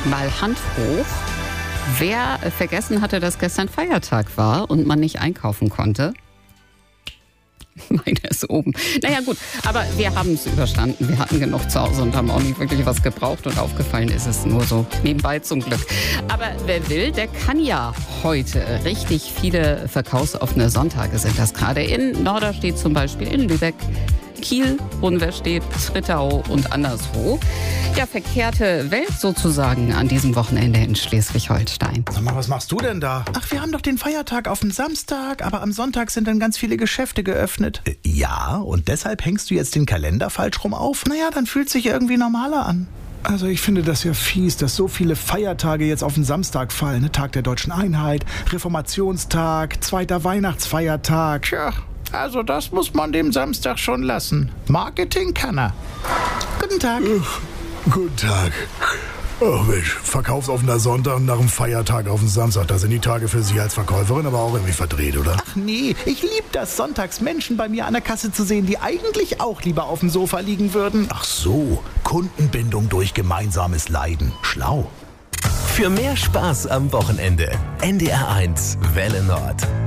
Mal Hand hoch. Wer vergessen hatte, dass gestern Feiertag war und man nicht einkaufen konnte? Meiner ist oben. Naja gut, aber wir haben es überstanden. Wir hatten genug zu Hause und haben auch nicht wirklich was gebraucht. Und aufgefallen ist es nur so nebenbei zum Glück. Aber wer will, der kann ja heute. Richtig viele verkaufsoffene Sonntage sind das gerade. In Norderstedt zum Beispiel, in Lübeck, Kiel, Hohenwestedt, Trittau und anderswo. Ja, verkehrte Welt sozusagen an diesem Wochenende in Schleswig-Holstein. Sag mal, was machst du denn da? Ach, wir haben doch den Feiertag auf dem Samstag, aber am Sonntag sind dann ganz viele Geschäfte geöffnet. Ja, und deshalb hängst du jetzt den Kalender falsch rum auf? Naja, dann fühlt sich irgendwie normaler an. Also ich finde das ja fies, dass so viele Feiertage jetzt auf den Samstag fallen. Ne? Tag der Deutschen Einheit, Reformationstag, zweiter Weihnachtsfeiertag. Tja, also das muss man dem Samstag schon lassen. Marketing kann er. Guten Tag. Guten Tag. Oh Mensch, verkaufsoffener Sonntag nach dem Feiertag auf den Samstag. Da sind die Tage für Sie als Verkäuferin aber auch irgendwie verdreht, oder? Ach nee, ich liebe das, sonntags Menschen bei mir an der Kasse zu sehen, die eigentlich auch lieber auf dem Sofa liegen würden. Ach so, Kundenbindung durch gemeinsames Leiden. Schlau. Für mehr Spaß am Wochenende. NDR 1 Welle Nord.